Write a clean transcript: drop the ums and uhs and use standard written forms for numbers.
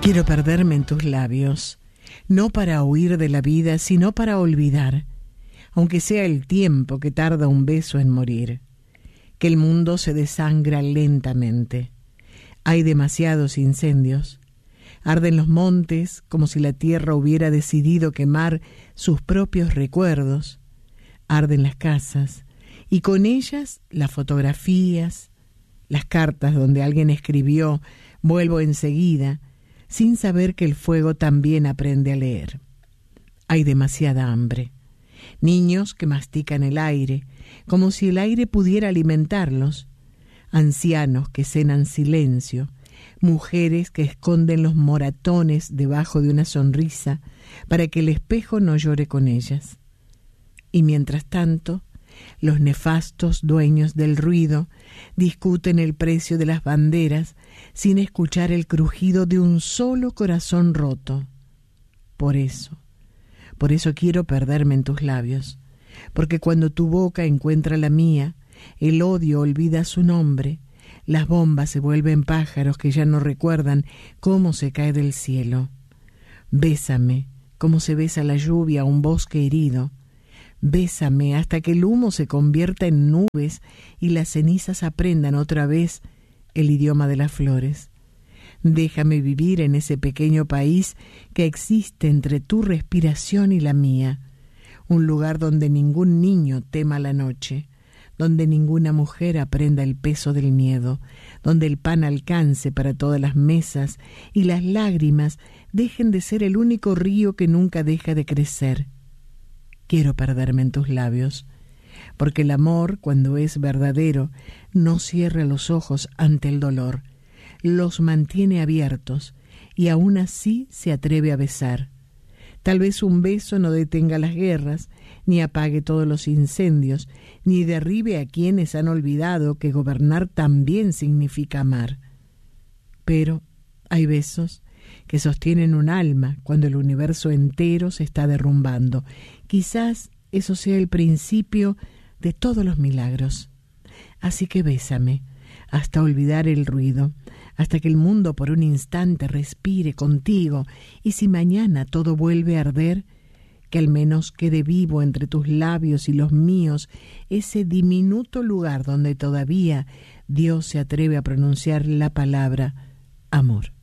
Quiero perderme en tus labios, no para huir de la vida, sino para olvidar, aunque sea el tiempo que tarda un beso en morir, que el mundo se desangra lentamente. Hay demasiados incendios. Arden los montes como si la tierra hubiera decidido quemar sus propios recuerdos. Arden las casas y con ellas las fotografías, las cartas donde alguien escribió «Vuelvo enseguida», sin saber que el fuego también aprende a leer. Hay demasiada hambre. Niños que mastican el aire, como si el aire pudiera alimentarlos. Ancianos que cenan silencio. Mujeres que esconden los moratones debajo de una sonrisa para que el espejo no llore con ellas. Y mientras tanto, los nefastos dueños del ruido discuten el precio de las banderas sin escuchar el crujido de un solo corazón roto. Por eso quiero perderme en tus labios, porque cuando tu boca encuentra la mía, el odio olvida su nombre, las bombas se vuelven pájaros que ya no recuerdan cómo se cae del cielo. Bésame como se besa la lluvia a un bosque herido. Bésame hasta que el humo se convierta en nubes y las cenizas aprendan otra vez el idioma de las flores. Déjame vivir en ese pequeño país que existe entre tu respiración y la mía, un lugar donde ningún niño tema la noche, donde ninguna mujer aprenda el peso del miedo, donde el pan alcance para todas las mesas y las lágrimas dejen de ser el único río que nunca deja de crecer. Quiero perderme en tus labios, porque el amor, cuando es verdadero, no cierra los ojos ante el dolor, los mantiene abiertos y aún así se atreve a besar. Tal vez un beso no detenga las guerras, ni apague todos los incendios, ni derribe a quienes han olvidado que gobernar también significa amar. Pero hay besos que sostienen un alma cuando el universo entero se está derrumbando. Quizás eso sea el principio de todos los milagros. Así que bésame hasta olvidar el ruido, hasta que el mundo por un instante respire contigo, y si mañana todo vuelve a arder, que al menos quede vivo entre tus labios y los míos ese diminuto lugar donde todavía Dios se atreve a pronunciar la palabra amor.